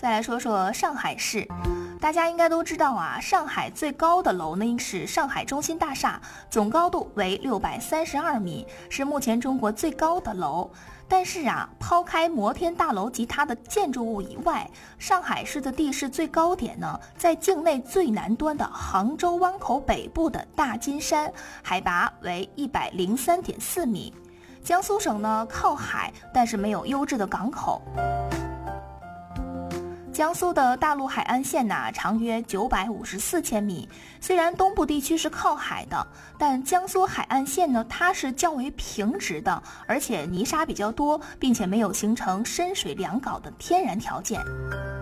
再来说说上海市。大家应该都知道啊，上海最高的楼呢是上海中心大厦，总高度为632米，是目前中国最高的楼。但是啊，抛开摩天大楼及它的建筑物以外，上海市的地势最高点呢，在境内最南端的杭州湾口北部的大金山，海拔为103.4米。江苏省呢靠海，但是没有优质的港口。江苏的大陆海岸线长约954千米，虽然东部地区是靠海的，但江苏海岸线呢，它是较为平直的，而且泥沙比较多，并且没有形成深水两港的天然条件。